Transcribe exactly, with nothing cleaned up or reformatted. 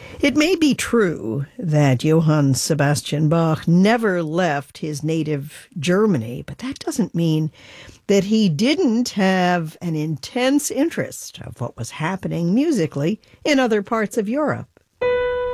It may be true that Johann Sebastian Bach never left his native Germany, but that doesn't mean that he didn't have an intense interest of what was happening musically in other parts of Europe.